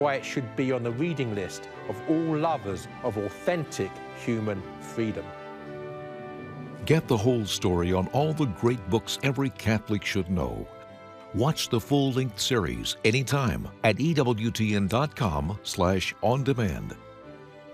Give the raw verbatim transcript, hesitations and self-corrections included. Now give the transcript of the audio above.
why it should be on the reading list of all lovers of authentic human freedom. Get the whole story on all the great books every Catholic should know. Watch the full-length series anytime at E W T N dot com slash on demand.